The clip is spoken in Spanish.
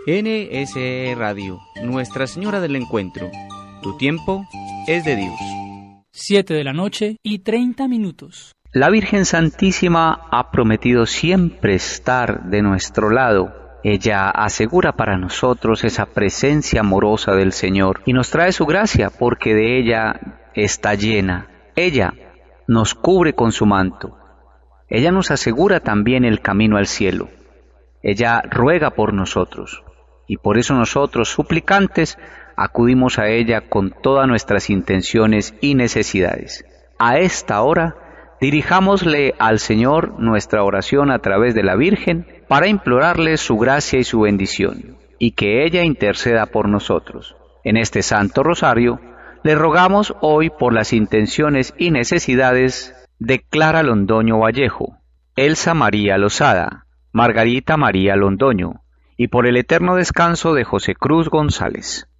NSE Radio, Nuestra Señora del Encuentro. Tu tiempo es de Dios. 7:30 p.m. La Virgen Santísima ha prometido siempre estar de nuestro lado. Ella asegura para nosotros esa presencia amorosa del Señor y nos trae su gracia porque de ella está llena. Ella nos cubre con su manto. Ella nos asegura también el camino al cielo. Ella ruega por nosotros y por eso nosotros, suplicantes, acudimos a ella con todas nuestras intenciones y necesidades. A esta hora, dirijámosle al Señor nuestra oración a través de la Virgen para implorarle su gracia y su bendición, y que ella interceda por nosotros. En este Santo Rosario, le rogamos hoy por las intenciones y necesidades de Clara Londoño Vallejo, Elsa María Lozada, Margarita María Londoño, y por el eterno descanso de José Cruz González.